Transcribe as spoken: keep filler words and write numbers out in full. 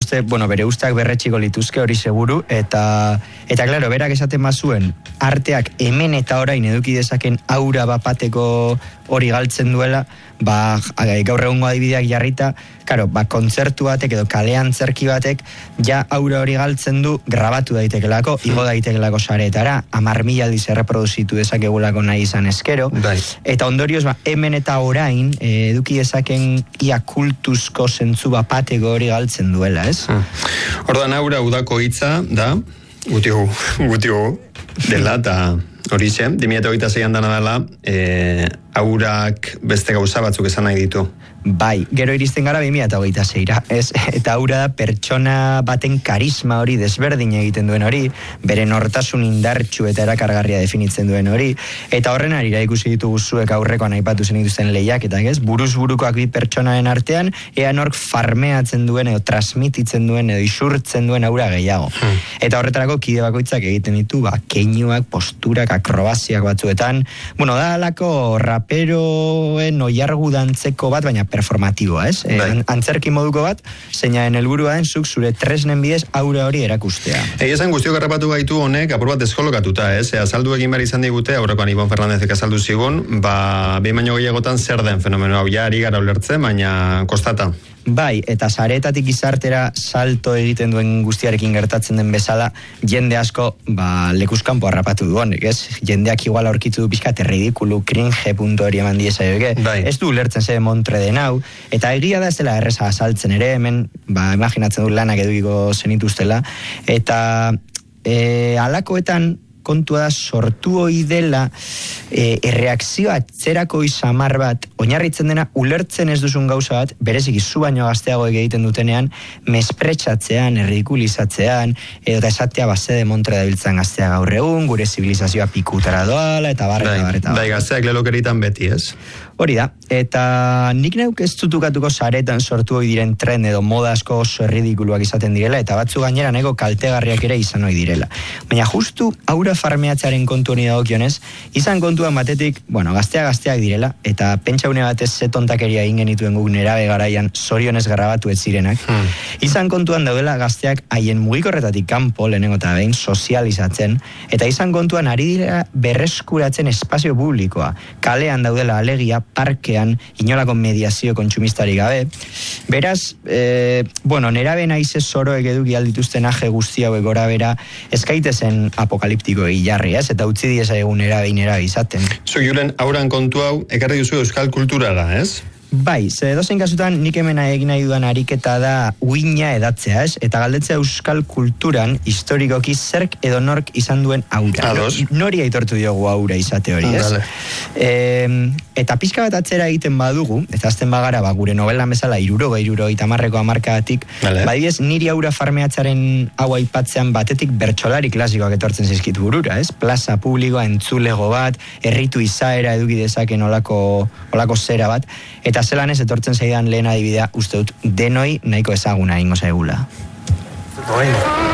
uste, bueno, bere ustak berretxiko lituzke hori seguru, eta, eta klaro, berak esaten bazuen, arteak hemen eta orain eduki dezaken aura bapateko hori galtzen duela, ba, gaur egungo adibideak jarrita, karo, ba, kontzertu batek edo kalean zerki batek, ja aura hori galtzen du, grabatu daitekelako, igo daitekelako sareetara, amar mila aldiz erreproduzitu dezakegulako nahi izan eskero, bai. Eta ondorioz, ba, hemen eta orain, eh, eduki dezaken ia kultuzko zentzu bapateko hori galtzen duela, ez? Hmm. Ordan aura udako hitza da, gutigu, gutigu, dela, eta hori zen, bi mila hogeita seian dana dela, e, aurak beste gauza batzuk esan nahi ditu. Bai, gero iristen gara bi mila hogeita seira, ez? Eta aura da pertsona baten karisma hori desberdin egiten duen hori, bere nortasun indartsu eta erakargarria definitzen duen hori, eta horren arira ikusi ditugu zuek aurrekoan aipatu zen dituzten lehiaketak, ez? Buruz burukoak bi pertsonaren artean, ea nork farmeatzen duen edo transmititzen duen edo isurtzen duen aura gehiago. Hmm. Eta horretarako kide bakoitzak egiten ditu, ba, keinuak, posturak, akrobaziak batzuetan, bueno, da alako raperoen oiargu dantzeko bat, baina performatiboa, ez? E, antzerki moduko bat, zeinaen helburua den zuk zure tresnen bidez aura hori erakustea. Egi esan guztiok harrapatu gaitu honek apur bat deskolokatuta, ez? E, azaldu egin behar izan digute, aurrekoan Ibon Fernandezek azaldu zigun, ba, behin baino gehiagotan zer den fenomeno hau, ja ari gara ulertzen, baina kostata. Bai, eta sareetatik gizartera salto egiten duen guztiarekin gertatzen den bezala, jende asko, ba, lekuzkanpo harrapatu du honek, ez? Jendeak igual aurkitu du pixkate ridikulu, cringe puntu hori eman diezaioke. Bai. Ez du ulertzen ze montre den hau, eta egia da ez dela erreza azaltzen ere, hemen, ba, imaginatzen du lanak edukiko zenituztela, eta e, alakoetan, kontua da sortu hoi dela e, erreakzio atzerako izamar bat, oinarritzen dena ulertzen ez duzun gauza bat, berezik izu baino gazteago egiten dutenean, mespretxatzean, erridikulizatzean, edo da esatea base de montre dabiltzan gaztea gaur egun, gure zibilizazioa pikutara doala, eta barra, eta barra, eta barra. Bai, gazteak lelokeritan beti, ez? Hori da, eta nik neuk ez dutukatuko saretan sortu hoi diren tren edo moda asko oso erridikuluak izaten direla, eta batzu gainera nego kaltegarriak ere izan hoi direla. Baina justu aura farmeatzearen kontu honi dagokionez, izan kontuan batetik, bueno, gazteak gazteak direla, eta pentsaune batez ze tontakeria egin genituen guk nerabe garaian zorionez grabatu ez zirenak. Hmm. Izan kontuan daudela gazteak haien mugikorretatik kanpo lehenengo eta behin sozializatzen, eta izan kontuan ari dira berreskuratzen espazio publikoa, kalean daudela alegia, parkean, inolako mediazio kontsumistari gabe. Beraz, e, bueno, nerabe naize zoroek eduki aldituzten aje guzti hauek gora bera, eskaitezen apokaliptiko hilarri, ez? Eta utzi dieza egun nerabe nerabe izaten. Zu, Julen, auran kontu hau, ekarri duzu euskal kulturara, ez? Bai, ze dozein kasutan nik hemena egin nahi dudan ariketa da uina edatzea, ez? Eta galdetzea euskal kulturan historikoki zerk edo nork izan duen aura. Ados. Nori aitortu diogu aura izate hori, ez? Dale. E, eta pixka bat atzera egiten badugu, eta azten bagara, ba, gure novelan bezala iruro, iruro, itamarreko amarkadatik, vale. Badiez niri aura farmeatzaren hau aipatzean batetik bertsolari klasikoak etortzen zizkit burura, ez? Plaza publikoa, entzulego bat, herritu izaera eduki dezaken olako, olako zera bat, eta zelan ez etortzen zaidan lehen adibidea, uste dut denoi nahiko ezaguna ingo zaigula. Bueno.